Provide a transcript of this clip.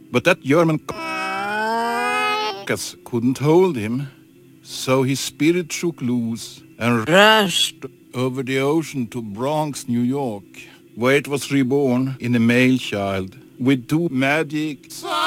But that German couldn't hold him, so his spirit shook loose and rushed over the ocean to Bronx, New York, where it was reborn in a male child with two magic